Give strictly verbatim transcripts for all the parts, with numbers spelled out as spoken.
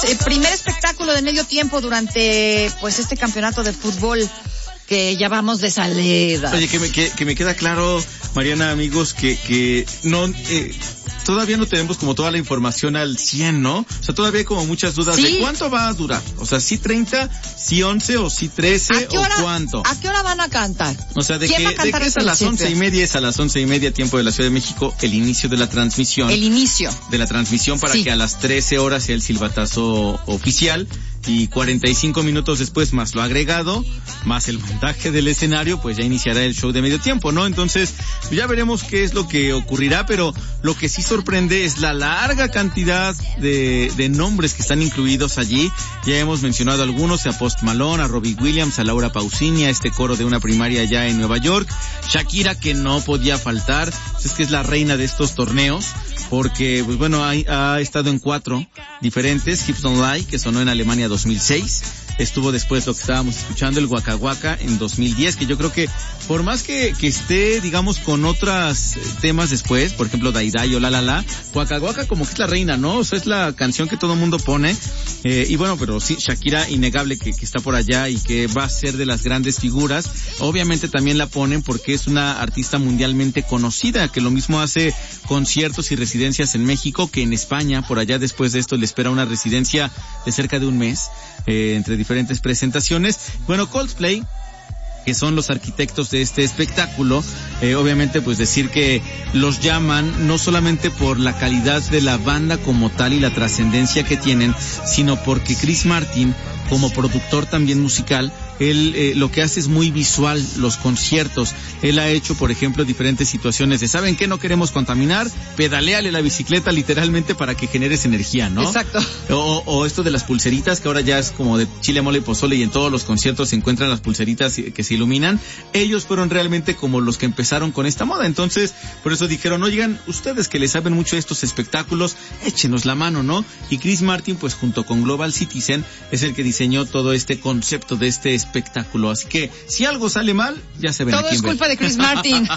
eh, primer espectáculo de medio tiempo durante pues este campeonato de fútbol que ya vamos de salida. Oye, que me, que, que me queda claro, Mariana, amigos, que, que no... Eh, todavía no tenemos como toda la información al cien, ¿no? O sea, todavía hay como muchas dudas. ¿Sí? De cuánto va a durar. O sea, si treinta, si once o si trece o cuánto. ¿A qué hora van a cantar? O sea, de que, de que es a las once y media, es a las once y media tiempo de la Ciudad de México el inicio de la transmisión. El inicio. De la transmisión para sí. que a las trece horas sea el silbatazo oficial. Y cuarenta y cinco minutos después, más lo agregado, más el montaje del escenario, pues ya iniciará el show de medio tiempo, ¿no? Entonces, ya veremos qué es lo que ocurrirá, pero lo que sí sorprende es la larga cantidad de, de nombres que están incluidos allí. Ya hemos mencionado algunos, a Post Malone, a Robbie Williams, a Laura Pausini, a este coro de una primaria allá en Nueva York, Shakira, que no podía faltar, es que es la reina de estos torneos, porque, pues bueno, ha, ha estado en cuatro diferentes, Hips Don't Lie, que sonó en Alemania dos mil seis, estuvo después lo que estábamos escuchando, el Waka Waka en dos mil diez, que yo creo que por más que, que esté, digamos, con otros temas después, por ejemplo, Dai Dai o La La La, Waka Waka como que es la reina, ¿no? O sea, es la canción que todo el mundo pone, eh, y bueno, pero sí, Shakira, innegable que, que está por allá y que va a ser de las grandes figuras. Obviamente también la ponen porque es una artista mundialmente conocida, que lo mismo hace conciertos y residencias en México que en España. Por allá después de esto le espera una residencia de cerca de un mes, eh, entre diferentes presentaciones. Bueno, Coldplay, que son los arquitectos de este espectáculo, eh, obviamente pues decir que los llaman no solamente por la calidad de la banda como tal y la trascendencia que tienen, sino porque Chris Martin, como productor también musical, él eh, lo que hace es muy visual los conciertos. Él ha hecho, por ejemplo, diferentes situaciones de, ¿saben qué? No queremos contaminar, pedaléale la bicicleta literalmente para que generes energía, ¿no? Exacto. O, o esto de las pulseritas, que ahora ya es como de chile, mole y pozole, y en todos los conciertos se encuentran las pulseritas que se iluminan. Ellos fueron realmente como los que empezaron con esta moda. Entonces, por eso dijeron, oigan, ustedes que les saben mucho de estos espectáculos, échenos la mano, ¿no? Y Chris Martin, pues junto con Global Citizen, es el que diseñó todo este concepto de este espectáculo. Así que si algo sale mal, ya se ven. Todo es culpa de Chris Martin.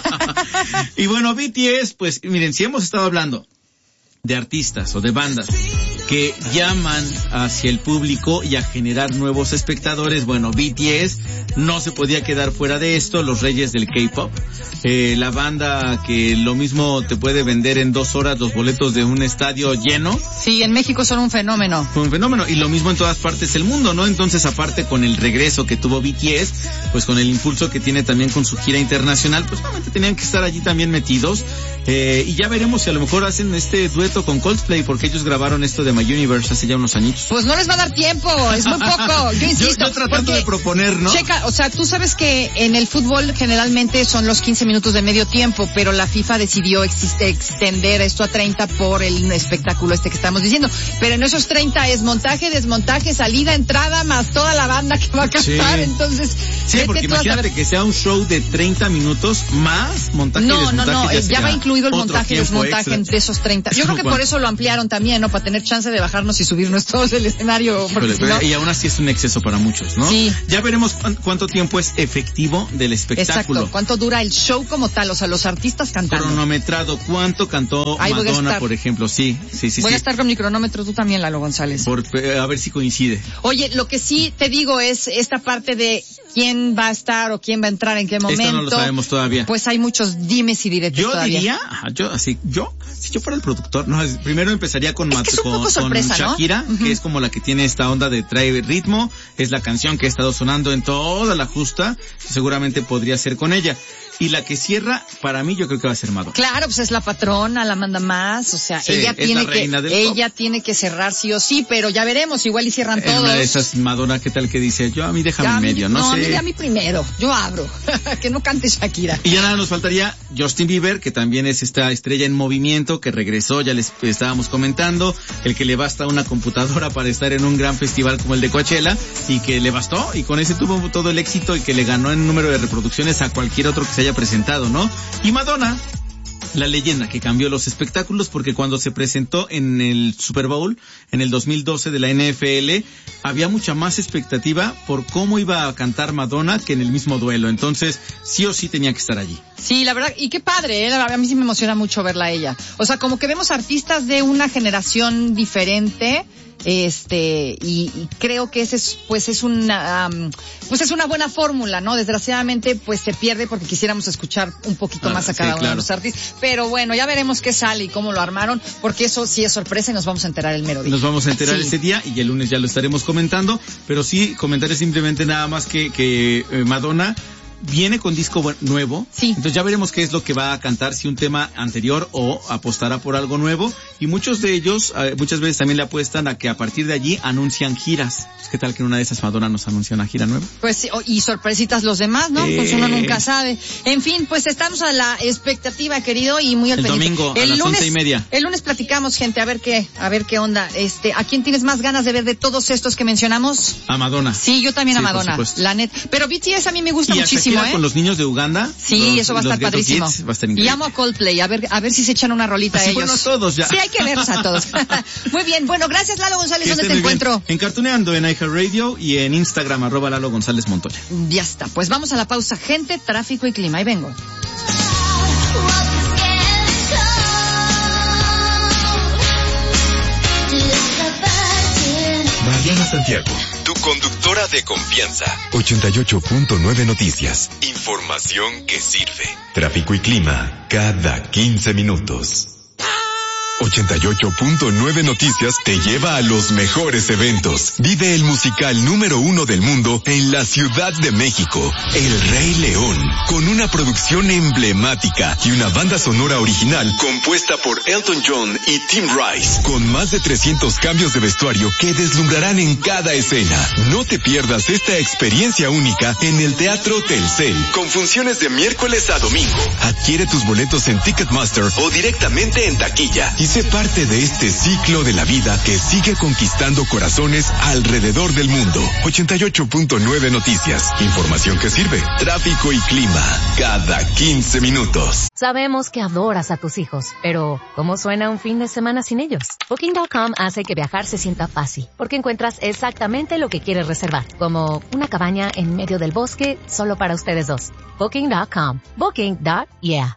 Y bueno, B T S, pues miren, si hemos estado hablando de artistas o de bandas que llaman hacia el público y a generar nuevos espectadores, bueno, B T S no se podía quedar fuera de esto, los reyes del K-pop, eh, la banda que lo mismo te puede vender en dos horas los boletos de un estadio lleno. Sí, en México son un fenómeno. Un fenómeno, y lo mismo en todas partes del mundo, ¿no? Entonces, aparte con el regreso que tuvo B T S, pues con el impulso que tiene también con su gira internacional, pues obviamente tenían que estar allí también metidos, eh, y ya veremos si a lo mejor hacen este dueto con Coldplay, porque ellos grabaron esto de My Universe hace ya unos añitos. Pues no les va a dar tiempo, es muy poco, yo insisto. Yo, yo tratando de proponer, ¿no? Checa, o sea, tú sabes que en el fútbol generalmente son los quince minutos de medio tiempo, pero la FIFA decidió existe, extender esto a treinta por el espectáculo este que estamos diciendo. Pero en esos treinta es montaje, desmontaje, salida, entrada, más toda la banda que va a cantar, sí. Entonces... Sí, porque imagínate que sea un show de treinta minutos más montaje no, y desmontaje. No, no, no, ya, ya va incluido el montaje y desmontaje extra. de esos treinta. Yo creo que por eso lo ampliaron también, ¿no? Para tener chance de bajarnos y subirnos todos del escenario. Pero, si no... Y aún así es un exceso para muchos, ¿no? Sí. Ya veremos cu- cuánto tiempo es efectivo del espectáculo. Exacto, cuánto dura el show como tal, o sea, los artistas cantando. Cronometrado, cuánto cantó Ahí Madonna, por ejemplo, sí, sí, sí. Voy sí. a estar con mi cronómetro, tú también, Lalo González. Por, a ver si coincide. Oye, lo que sí te digo es esta parte de quién va a estar o quién va a entrar en qué momento. Esto no lo sabemos todavía. Pues hay muchos dimes y diretes yo todavía. Diría, yo así, yo, si yo fuera el productor, no, primero empezaría con, es que es un con, poco sorpresa, con Shakira, ¿no? que Uh-huh. es como la que tiene esta onda de trae ritmo, es la canción que ha estado sonando en toda la justa, seguramente podría ser con ella. Y la que cierra, para mí, yo creo que va a ser Madonna. Claro, pues es la patrona, la manda más, o sea, sí, ella tiene que, ella pop. tiene que cerrar sí o sí, pero ya veremos, igual y cierran todos. Una de esas Madonna, ¿qué tal que dice? Yo a mí déjame en medio, no, no sé. No, a mí primero, yo abro, que no cante Shakira. Y ya nada, nos faltaría Justin Bieber, que también es esta estrella en movimiento, que regresó, ya les estábamos comentando, el que le basta una computadora para estar en un gran festival como el de Coachella, y que le bastó, y con ese tuvo todo el éxito, y que le ganó en número de reproducciones a cualquier otro que se haya presentado, ¿no? Y Madonna, la leyenda que cambió los espectáculos, porque cuando se presentó en el Super Bowl, en el dos mil doce de la N F L, había mucha más expectativa por cómo iba a cantar Madonna que en el mismo duelo. Entonces, sí o sí tenía que estar allí. Sí, la verdad, y qué padre, ¿eh? A mí sí me emociona mucho verla a ella. O sea, como que vemos artistas de una generación diferente, este, y, y creo que ese es, pues es una, um, pues es una buena fórmula, ¿no? Desgraciadamente, pues se pierde porque quisiéramos escuchar un poquito ah, más a cada sí, uno claro. de los artistas, pero bueno, ya veremos qué sale y cómo lo armaron, porque eso sí es sorpresa y nos vamos a enterar el mero día. Nos vamos a enterar sí. ese día y el lunes ya lo estaremos comentando, pero sí, comentaré simplemente nada más que, que eh, Madonna viene con disco nuevo, sí. Entonces ya veremos qué es lo que va a cantar, si un tema anterior o apostará por algo nuevo, y muchos de ellos, eh, muchas veces también le apuestan a que a partir de allí anuncian giras. Pues, ¿qué tal que en una de esas Madonna nos anuncia una gira nueva? Pues sí, y sorpresitas los demás, ¿no? Eh... Pues uno nunca sabe. En fin, pues estamos a la expectativa, querido, y muy al el pendiente. Domingo, el a las once y media. El lunes platicamos, gente, a ver qué, a ver qué onda. Este, ¿a quién tienes más ganas de ver de todos estos que mencionamos? A Madonna. Sí, yo también sí, a Madonna, la net. Pero B T S a mí me gusta y muchísimo, ¿eh? Con los niños de Uganda. Sí, los, eso va a estar padrísimo. Kids, va a estar y amo a Coldplay, a ver, a ver si se echan una rolita Así a ellos. Bueno, todos ya. Sí, hay que verlos a todos. Muy bien, bueno, gracias Lalo González, ¿dónde te encuentro? En Cartuneando, en iHeartRadio y en Instagram, arroba Lalo González Montoya. Ya está, pues vamos a la pausa, gente, tráfico y clima, ahí vengo. Mariana Santiago, tu conductora de confianza. ochenta y ocho punto nueve Noticias. Información que sirve. Tráfico y clima cada quince minutos. ochenta y ocho punto nueve Noticias te lleva a los mejores eventos. Vive el musical número uno del mundo en la Ciudad de México, El Rey León, con una producción emblemática y una banda sonora original compuesta por Elton John y Tim Rice, con más de trescientos cambios de vestuario que deslumbrarán en cada escena. No te pierdas esta experiencia única en el Teatro Telcel, con funciones de miércoles a domingo. Adquiere tus boletos en Ticketmaster o directamente en taquilla y sé parte de este ciclo de la vida que sigue conquistando corazones alrededor del mundo. ochenta y ocho punto nueve Noticias. Información que sirve. Tráfico y clima cada quince minutos. Sabemos que adoras a tus hijos, pero ¿cómo suena un fin de semana sin ellos? Booking punto com hace que viajar se sienta fácil, porque encuentras exactamente lo que quieres reservar, como una cabaña en medio del bosque solo para ustedes dos. Booking punto com. Booking. Yeah.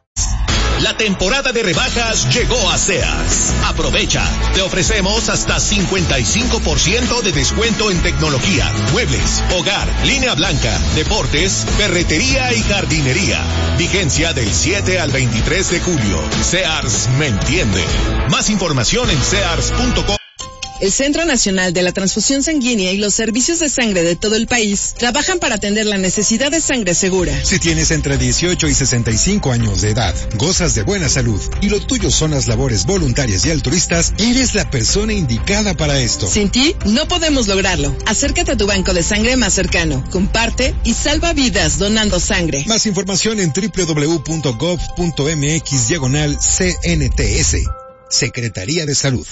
La temporada de rebajas llegó a Sears. Aprovecha. Te ofrecemos hasta cincuenta y cinco por ciento de descuento en tecnología, muebles, hogar, línea blanca, deportes, ferretería y jardinería. Vigencia del siete al veintitrés de julio. Sears me entiende. Más información en sears punto com. El Centro Nacional de la Transfusión Sanguínea y los servicios de sangre de todo el país trabajan para atender la necesidad de sangre segura. Si tienes entre dieciocho y sesenta y cinco años de edad, gozas de buena salud y lo tuyo son las labores voluntarias y altruistas, eres la persona indicada para esto. Sin ti, no podemos lograrlo. Acércate a tu banco de sangre más cercano, comparte y salva vidas donando sangre. Más información en doble u doble u doble u punto gov punto mx diagonal C N T S. Secretaría de Salud.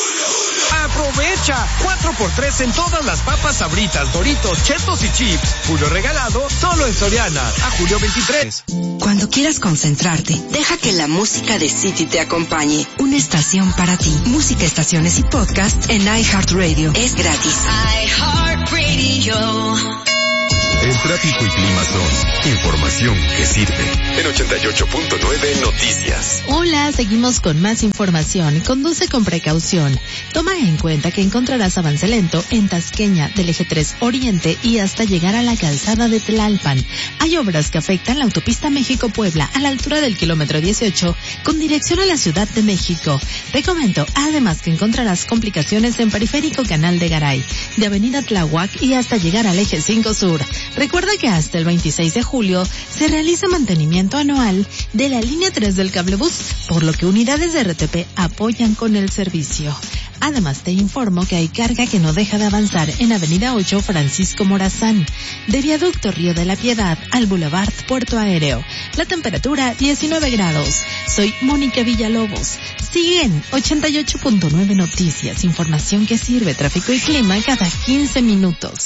¡Aprovecha! cuatro por tres en todas las papas Sabritas, Doritos, Chetos y Chips. Julio regalado solo en Soriana. A julio veintitrés. Cuando quieras concentrarte, deja que la música de City te acompañe. Una estación para ti. Música, estaciones y podcast en iHeartRadio. Es gratis. iHeartRadio. El tráfico y clima son información que sirve. En ochenta y ocho punto nueve Noticias. Hola, seguimos con más información. Conduce con precaución. Toma en cuenta que encontrarás avance lento en Tasqueña del eje tres Oriente y hasta llegar a la calzada de Tlalpan. Hay obras que afectan la autopista México-Puebla a la altura del kilómetro dieciocho con dirección a la Ciudad de México. Te comento, además, que encontrarás complicaciones en Periférico Canal de Garay, de Avenida Tláhuac y hasta llegar al eje cinco Sur. Recuerda que hasta el veintiséis de julio se realiza mantenimiento anual de la línea tres del cablebús, por lo que unidades de R T P apoyan con el servicio. Además, te informo que hay carga que no deja de avanzar en Avenida ocho Francisco Morazán, de Viaducto Río de la Piedad al Boulevard Puerto Aéreo. La temperatura diecinueve grados. Soy Mónica Villalobos. Siguen ochenta y ocho punto nueve Noticias, información que sirve, tráfico y clima cada quince minutos.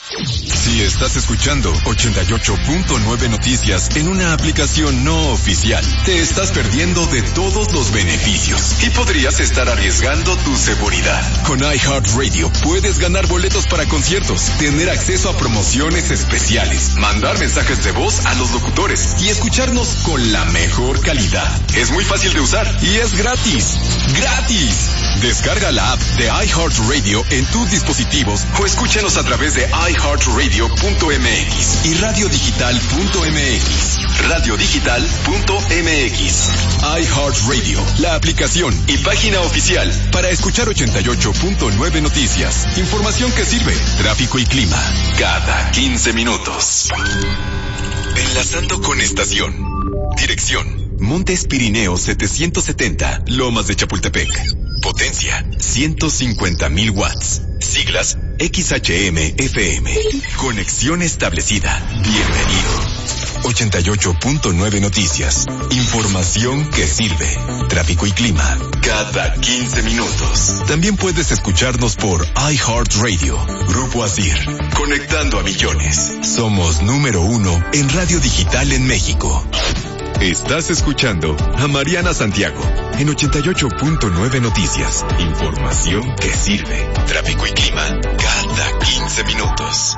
Si estás escuchando ochenta y ocho punto nueve Noticias en una aplicación no oficial, te estás perdiendo de todos los beneficios y podrías estar arriesgando tu seguridad. Con iHeartRadio puedes ganar boletos para conciertos, tener acceso a promociones especiales, mandar mensajes de voz a los locutores y escucharnos con la mejor calidad. Es muy fácil de usar y es gratis. ¡Gratis! Descarga la app de iHeartRadio en tus dispositivos o escúchanos a través de iHeartRadio punto m x y radio digital punto m x. radio digital punto m x. iHeartRadio, la aplicación y página oficial para escuchar ochenta y ocho punto nueve Noticias. Información que sirve. Tráfico y clima cada quince minutos. Enlazando con estación. Dirección: Montes Pirineos setecientos setenta, Lomas de Chapultepec. Potencia: ciento cincuenta mil watts. Siglas: X H M F M. Conexión establecida. Bienvenido. ochenta y ocho punto nueve Noticias. Información que sirve. Tráfico y clima cada quince minutos. También puedes escucharnos por iHeartRadio. Grupo Asir. Conectando a millones. Somos número uno en radio digital en México. Estás escuchando a Mariana Santiago en ochenta y ocho punto nueve Noticias. Información que sirve. Tráfico y clima cada quince minutos.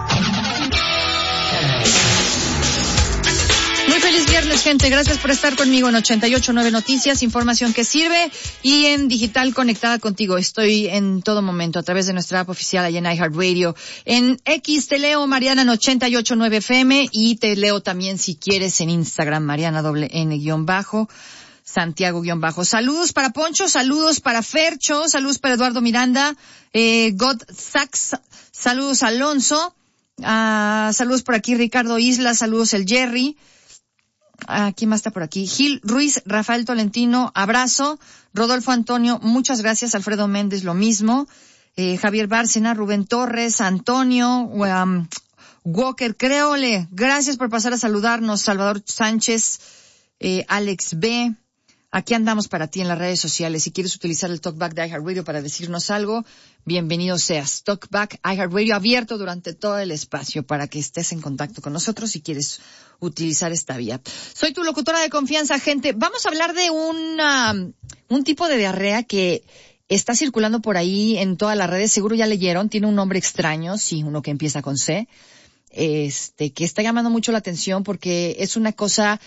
Muy feliz viernes, gente. Gracias por estar conmigo en ochenta y ocho punto nueve Noticias, información que sirve, y en digital conectada contigo. Estoy en todo momento a través de nuestra app oficial allá en iHeartRadio. En X te leo Mariana en ochenta y ocho punto nueve F M y te leo también si quieres en Instagram Mariana doble N guión bajo. Santiago guión bajo. Saludos para Poncho, saludos para Fercho, saludos para Eduardo Miranda, eh, God Sax, saludos a Alonso, uh, saludos por aquí Ricardo Isla, saludos el Jerry. Ah, ¿quién más está por aquí? Gil Ruiz, Rafael Tolentino, abrazo. Rodolfo Antonio, muchas gracias. Alfredo Méndez, lo mismo. Eh, Javier Bárcena, Rubén Torres, Antonio, um, Walker Creole, gracias por pasar a saludarnos. Salvador Sánchez, eh, Alex B. Aquí andamos para ti en las redes sociales. Si quieres utilizar el Talkback de iHeartRadio para decirnos algo, bienvenido seas. Talkback iHeartRadio abierto durante todo el espacio para que estés en contacto con nosotros si quieres utilizar esta vía. Soy tu locutora de confianza, gente. Vamos a hablar de una, un tipo de diarrea que está circulando por ahí en todas las redes. Seguro ya leyeron. Tiene un nombre extraño, sí, uno que empieza con C. Este, que está llamando mucho la atención porque es una cosa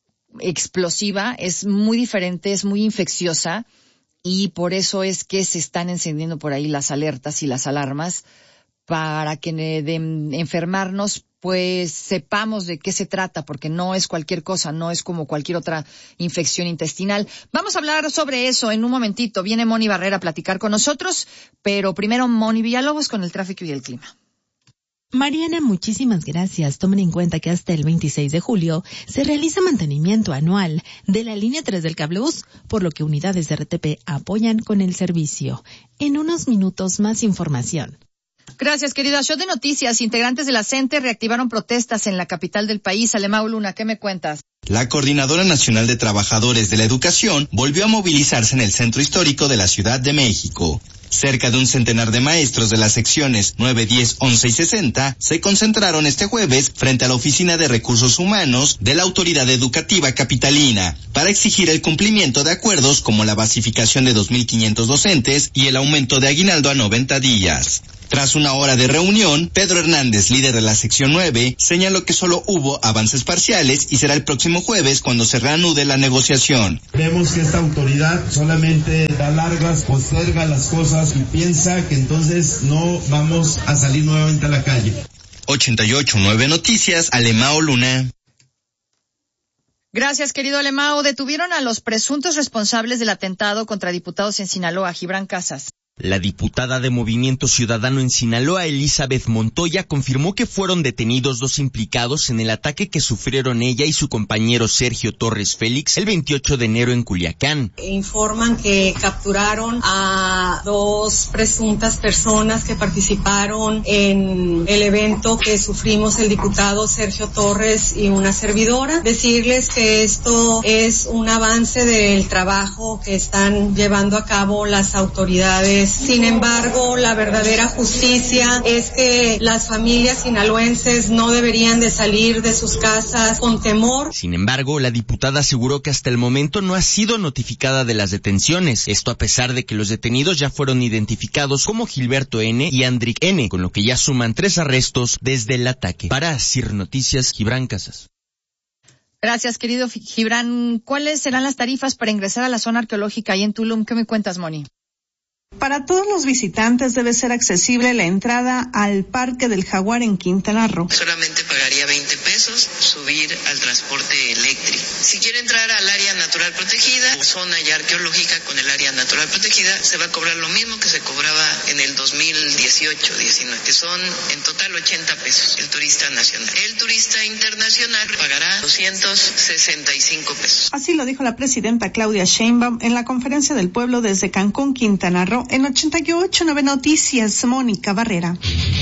explosiva, es muy diferente, es muy infecciosa, y por eso es que se están encendiendo por ahí las alertas y las alarmas para que de enfermarnos pues sepamos de qué se trata, porque no es cualquier cosa, no es como cualquier otra infección intestinal. Vamos a hablar sobre eso en un momentito. Viene Moni Barrera a platicar con nosotros, pero primero Moni Villalobos con el tráfico y el clima. Mariana, muchísimas gracias. Tomen en cuenta que hasta el veintiséis de julio se realiza mantenimiento anual de la línea tres del cablebús, por lo que unidades de R T P apoyan con el servicio. En unos minutos más información. Gracias, querida. Show de noticias. Integrantes de la CENTE reactivaron protestas en la capital del país. Alemão Luna, ¿qué me cuentas? La Coordinadora Nacional de Trabajadores de la Educación volvió a movilizarse en el centro histórico de la Ciudad de México. Cerca de un centenar de maestros de las secciones nueve, diez, once y sesenta se concentraron este jueves frente a la Oficina de Recursos Humanos de la Autoridad Educativa Capitalina para exigir el cumplimiento de acuerdos como la basificación de dos mil quinientos docentes y el aumento de aguinaldo a noventa días. Tras una hora de reunión, Pedro Hernández, líder de la sección nueve, señaló que solo hubo avances parciales y será el próximo jueves cuando se reanude la negociación. Vemos que esta autoridad solamente da largas, posterga las cosas y piensa que entonces no vamos a salir nuevamente a la calle. ochenta y ocho punto nueve Noticias, Alemão Luna. Gracias, querido Alemão. Detuvieron a los presuntos responsables del atentado contra diputados en Sinaloa, Gibran Casas. La diputada de Movimiento Ciudadano en Sinaloa, Elizabeth Montoya, confirmó que fueron detenidos dos implicados en el ataque que sufrieron ella y su compañero Sergio Torres Félix el veintiocho de enero en Culiacán. Informan que capturaron a dos presuntas personas que participaron en el evento que sufrimos el diputado Sergio Torres y una servidora. Decirles que esto es un avance del trabajo que están llevando a cabo las autoridades mes. Sin embargo, la verdadera justicia es que las familias sinaloenses no deberían de salir de sus casas con temor. Sin embargo, la diputada aseguró que hasta el momento no ha sido notificada de las detenciones. Esto a pesar de que los detenidos ya fueron identificados como Gilberto N. y Andrick N., con lo que ya suman tres arrestos desde el ataque. Para Sir Noticias, Gibran Casas. Gracias, querido Gibran. ¿Cuáles serán las tarifas para ingresar a la zona arqueológica ahí en Tulum? ¿Qué me cuentas, Moni? Para todos los visitantes debe ser accesible la entrada al Parque del Jaguar en Quintana Roo. Solamente pagaría veinte pesos subir al transporte eléctrico. Si quiere entrar al área natural protegida, zona ya arqueológica con el área natural protegida, se va a cobrar lo mismo que se cobraba en el dos mil dieciocho diecinueve, que son en total ochenta pesos el turista nacional. El turista internacional pagará doscientos sesenta y cinco pesos. Así lo dijo la presidenta Claudia Sheinbaum en la conferencia del pueblo desde Cancún, Quintana Roo. En ochenta y ocho punto nueve Noticias, Mónica Barrera.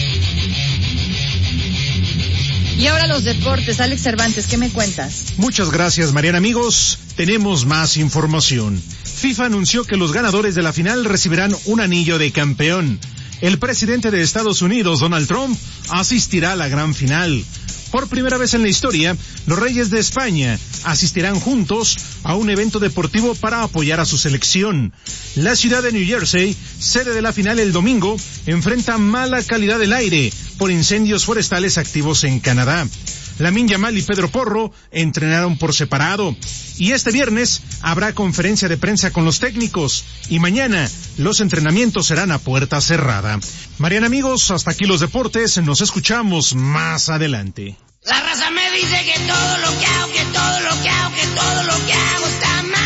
Y ahora los deportes. Alex Cervantes, ¿qué me cuentas? Muchas gracias, Mariana. Amigos, tenemos más información. FIFA anunció que los ganadores de la final recibirán un anillo de campeón. El presidente de Estados Unidos, Donald Trump, asistirá a la gran final. Por primera vez en la historia, los Reyes de España asistirán juntos a un evento deportivo para apoyar a su selección. La ciudad de New Jersey, sede de la final el domingo, enfrenta mala calidad del aire por incendios forestales activos en Canadá. Lamine Yamal y Pedro Porro entrenaron por separado. Y este viernes habrá conferencia de prensa con los técnicos. Y mañana los entrenamientos serán a puerta cerrada. Mariana, amigos, hasta aquí los deportes. Nos escuchamos más adelante. La raza me dice que todo lo que hago, que todo lo que hago, que todo lo que hago está mal.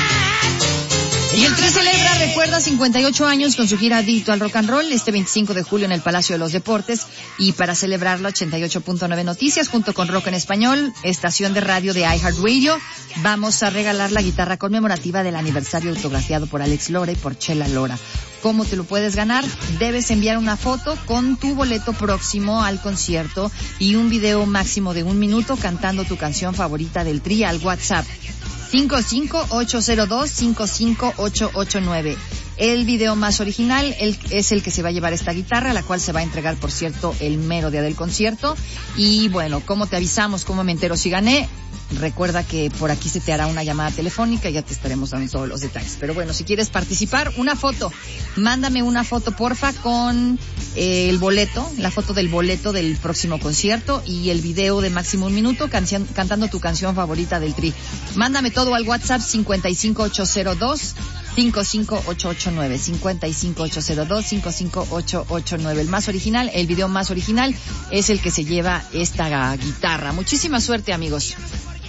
Y el Tri celebra, recuerda, cincuenta y ocho años con su gira Adicto al Rock and Roll este veinticinco de julio en el Palacio de los Deportes. Y para celebrarlo, ochenta y ocho punto nueve Noticias junto con Rock en Español, estación de radio de iHeartRadio, vamos a regalar la guitarra conmemorativa del aniversario autografiado por Alex Lora y por Chela Lora. ¿Cómo te lo puedes ganar? Debes enviar una foto con tu boleto próximo al concierto y un video máximo de un minuto cantando tu canción favorita del Tri al WhatsApp cinco cinco ocho cero dos cinco cinco ocho ocho nueve. El video más original el, es el que se va a llevar esta guitarra, la cual se va a entregar, por cierto, el mero día del concierto. Y bueno, ¿cómo te avisamos? ¿Cómo me entero si gané? Recuerda que por aquí se te hará una llamada telefónica y ya te estaremos dando todos los detalles. Pero bueno, si quieres participar, una foto. Mándame una foto, porfa, con eh, el boleto, la foto del boleto del próximo concierto y el video de máximo un minuto canción, cantando tu canción favorita del Tri. Mándame todo al WhatsApp cinco cinco ocho cero dos cinco cinco ocho ocho nueve, cinco cinco ocho cero dos cinco cinco ocho ocho nueve. El más original, el video más original es el que se lleva esta guitarra. Muchísima suerte, amigos.